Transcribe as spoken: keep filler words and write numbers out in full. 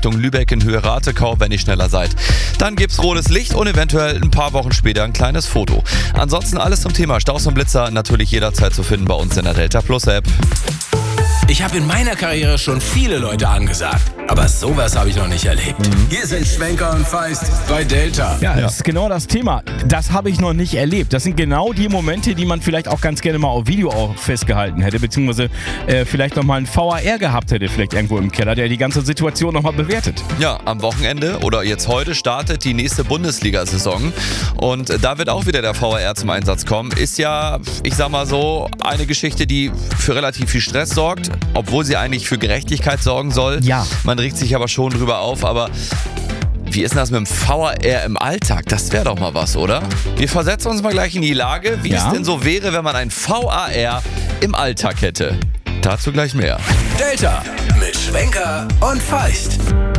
Richtung Lübeck in Höhe Ratekau, wenn ihr schneller seid. Dann gibt's rotes Licht und eventuell ein paar Wochen später ein kleines Foto. Ansonsten alles zum Thema Staus und Blitzer natürlich jederzeit zu finden bei uns in der Delta Plus App. Ich habe in meiner Karriere schon viele Leute angesagt, aber sowas habe ich noch nicht erlebt. Mhm. Hier sind Schwenker und Feist bei Delta. Ja, das ist genau das Thema. Das habe ich noch nicht erlebt. Das sind genau die Momente, die man vielleicht auch ganz gerne mal auf Video auch festgehalten hätte, beziehungsweise äh, vielleicht nochmal einen V R gehabt hätte, vielleicht irgendwo im Keller, der die ganze Situation nochmal bewertet. Ja, am Wochenende oder jetzt heute startet die nächste Bundesliga-Saison und da wird auch wieder der V R zum Einsatz kommen. Ist ja, ich sag mal so, eine Geschichte, die für relativ viel Stress sorgt, obwohl sie eigentlich für Gerechtigkeit sorgen soll. Ja. Man regt sich aber schon drüber auf, aber wie ist denn das mit dem V R im Alltag? Das wäre doch mal was, oder? Wir versetzen uns mal gleich in die Lage, wie Ja. es denn so wäre, wenn man ein V R im Alltag hätte. Dazu gleich mehr. Delta mit Schwenker und Feist.